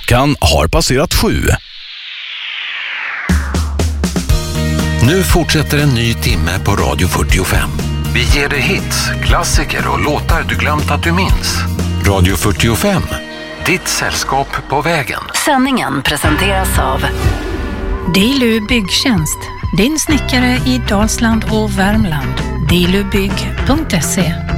Klockan har passerat 7. Nu fortsätter en ny timme på Radio 45. Vi ger dig hits, klassiker och låtar du glömt att du minns. Radio 45, ditt sällskap på vägen. Sändningen presenteras av Dilu Byggtjänst, din snickare i Dalsland och Värmland. dilubygg.se.